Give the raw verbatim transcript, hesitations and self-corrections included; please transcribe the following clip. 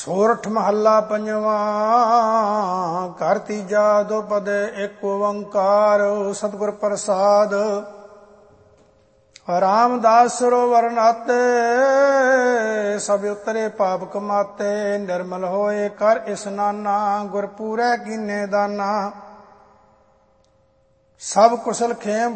ਸੋਰਠ ਮਹੱਲਾ ਪੰਜਵਾਂ। ਘਰ ਤੀਜਾ ਦੁਪਦ ਏਕ ਓੰਕਾਰ। ਸਤਿਗੁਰ ਪ੍ਰਸਾਦ। ਰਾਮਦਾਸ ਸਰੋਵਰ ਨਾਤੇ ਸਭ ਉਤਰੇ ਪਾਪ ਕਮਾਤੇ। ਨਿਰਮਲ ਹੋਏ ਕਰ ਇਸਨਾਨਾ ਗੁਰ ਪੂਰੈ ਕੀਨੇ ਦਾਨਾ। ਸਭ ਕੁਸਲ ਖੇਮ